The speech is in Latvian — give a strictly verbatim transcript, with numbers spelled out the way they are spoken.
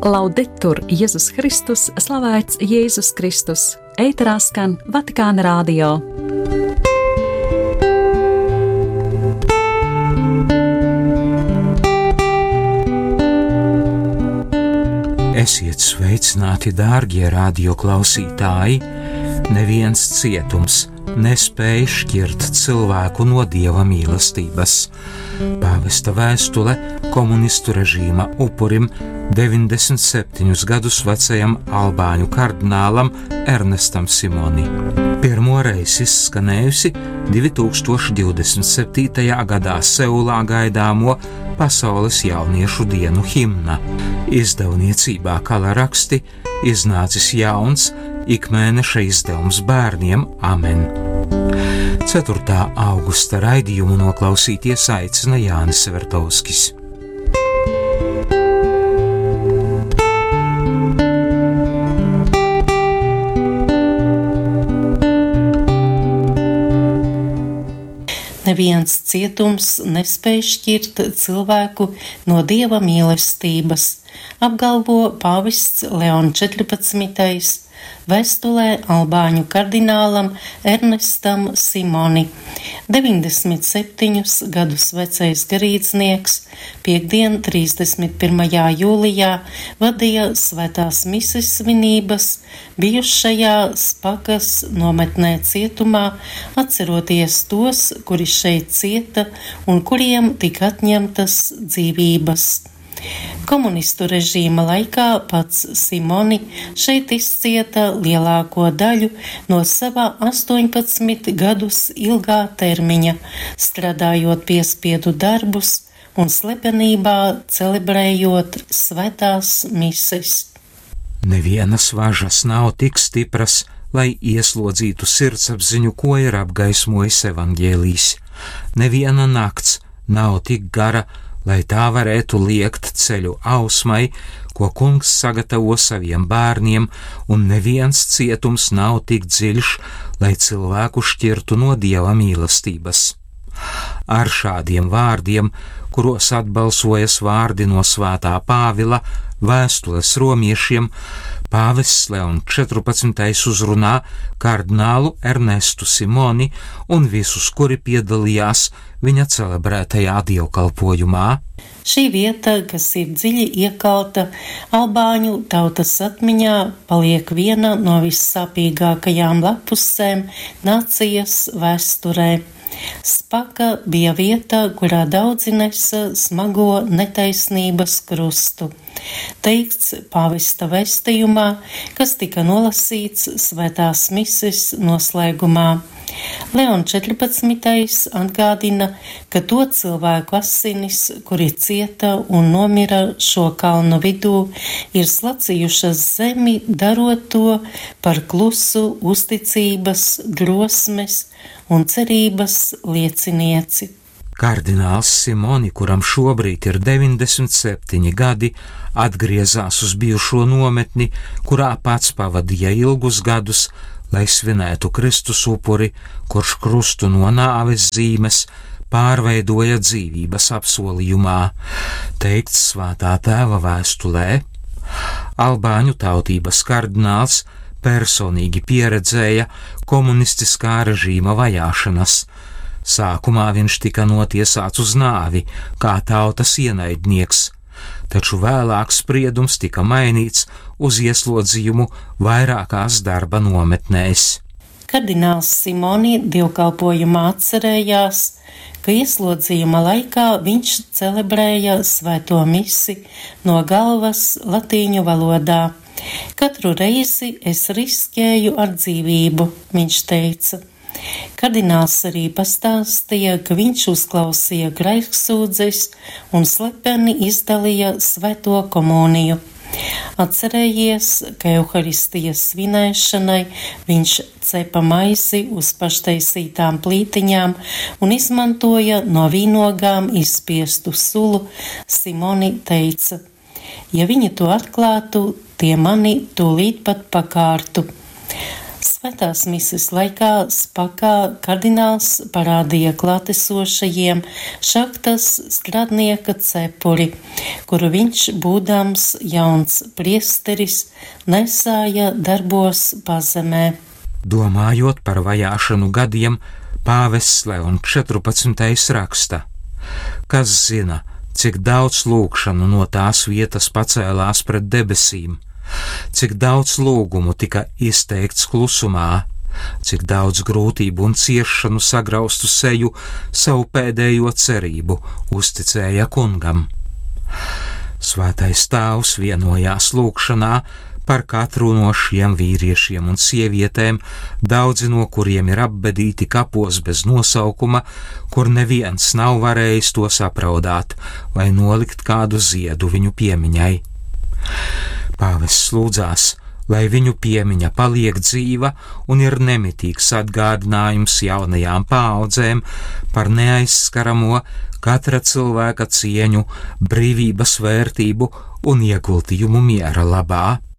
Laudetur Jēzus Kristus, slavēts Jēzus Kristus. Eitarā skan Vatikāna radio. Esiet sveicināti, dārgie radioklausītāji! Neviens cietums nespēj šķirt cilvēku no Dieva mīlestības. Pāvesta vēstule komunistu režīma upurim deviņdesmit septiņus gadus vecajam albāņu kardinālam Ernestam Simoni. Pirmo reizi izskanējusi divi tūkstoši divdesmit septītajā gadā Seulā gaidāmo Pasaules jauniešu dienu himna. Izdevniecībā Kalaraksti iznācis jauns ikmēneša izdevums bērniem Amen. ceturtā augusta raidījumu noklausīties aicina Jānis Vertovskis. Neviens cietums nespēj šķirt cilvēku no Dieva mīlestības, apgalvo pāvests Leons četrpadsmitais vēstulē albāņu kardinālam Ernestam Simoni. deviņdesmit septiņus gadus vecais garīdznieks piektdien trīsdesmit pirmajā jūlijā vadīja svētās mises svinības bijušajā Spakas nometnē cietumā, atceroties tos, kuri šeit cieta un kuriem tika atņemtas dzīvības. Komunistu režīma laikā pats Simoni šeit izcieta lielāko daļu no savā astoņpadsmit gadus ilgā termiņa, strādājot piespiedu darbus un slepenībā celebrējot svētās mises. Nevienas važas nav tik stipras, lai ieslodzītu sirdsapziņu, ko ir apgaismojis evaņģēlijs. Neviena nakts nav tik gara, lai tā varētu liekt ceļu ausmai, ko Kungs sagatavo saviem bērniem, un neviens cietums nav tik dziļš, lai cilvēku šķirtu no Dieva mīlestības. Ar šādiem vārdiem, kuros atbalsojas vārdi no svētā Pāvila vēstules romiešiem, pāvests Leons četrpadsmitais uzrunā kardinālu Ernestu Simoni un visus, kuri piedalījās viņa celebrētajā dievkalpojumā. Šī vieta, kas ir dziļi iekalta albāņu tautas atmiņā, paliek viena no vissāpīgākajām lapusēm nācijas vēsturē. Spaka bija vieta, kurā daudzi nesa smago netaisnības krustu. Teikts pāvesta vēstījumā, kas tika nolasīts svētās mises noslēgumā. Leons četrpadsmitais atgādina, ka to cilvēku asinis, kuri cieta un nomira šo kalnu vidū, ir slacījušas zemi, darot to par klusu uzticības, drosmes un cerības liecinieci. Kardināls Simoni, kuram šobrīd ir deviņdesmit septiņi gadi, atgriezās uz bijušo nometni, kurā pats pavadīja ilgus gadus, lai svinētu Kristus upuri, kurš krustu no nāves zīmes pārveidoja dzīvības apsolījumā, teikts svētā tēva vēstulē. Albāņu tautības kardināls personīgi pieredzēja komunistiskā režīma vajāšanas. Sākumā viņš tika notiesāts uz nāvi, kā tautas ienaidnieks, taču vēlāk spriedums tika mainīts uz ieslodzījumu vairākās darba nometnēs. Kardināls Simoni dievkalpojumā atcerējās, ka ieslodzījuma laikā viņš celebrēja svēto misi no galvas latīņu valodā. Katru reizi es riskēju ar dzīvību, viņš teica. Kardināls arī pastāstīja, ka viņš uzklausīja grēksūdzes un slepeni izdalīja svēto komuniju. Atcerējies, ka Euharistijas svinēšanai viņš cepa maizi uz paštaisītām plītiņām un izmantoja no vīnogām izspiestu sulu. Simoni teica: ja viņi to atklātu, tie mani tūlīt pat pakārtu. Svētās mises laikā Spakā kardināls parādīja klātesošajiem šahtas strādnieka cepuri, kuru viņš, būdams jauns priesteris, nesāja darbos pazemē. Domājot par vajāšanu gadiem, pāvests Leons četrpadsmitais raksta: kas zina, cik daudz lūgšanu no tās vietas pacēlās pret debesīm, cik daudz lūgumu tika izteikts klusumā, cik daudz grūtību un ciešanu sagraustu seju savu pēdējo cerību uzticēja kungam. Svētais Tēvs vienojās lūgšanā par katru no šiem vīriešiem un sievietēm, daudzi no kuriem ir apbedīti kapos bez nosaukuma, kur neviens nav varējis tos apraudāt vai nolikt kādu ziedu viņu piemiņai. Pāvests lūdzās, lai viņu piemiņa paliek dzīva un ir nemitīgs atgādinājums jaunajām paaudzēm par neaizskaramo katra cilvēka cieņu, brīvības vērtību un ieguldījumu miera labā.